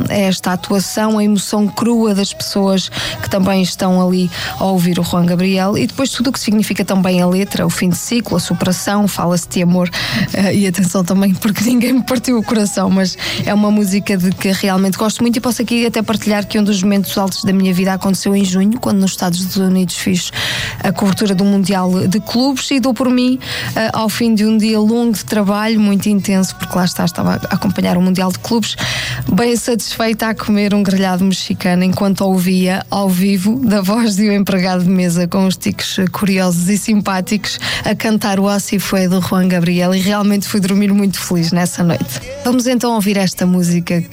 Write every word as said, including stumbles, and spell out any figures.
a esta atuação, a emoção crua das pessoas que também estão ali a ouvir o Juan Gabriel, e depois tudo o que significa também a letra, o fim de ciclo, a superação, fala-se de amor, uh, e atenção também, porque ninguém me partiu o coração, mas é uma música de que realmente gosto muito, e posso aqui até partilhar que um dos momentos altos da minha vida aconteceu em junho, quando nos Estados Unidos fiz a cobertura do Mundial de Clubes, e dou por mim, uh, ao fim de um dia longo de trabalho, muito intenso, porque lá está, estava a acompanhar o Mundial de Clubes, bem satisfeita a comer um grelhado mexicano enquanto ouvia ao vivo, da voz de um empregado de mesa com os tiques curiosos e simpáticos, a cantar o Así Fue do Juan Gabriel, e realmente fui dormir muito feliz nessa noite. Vamos então ouvir esta música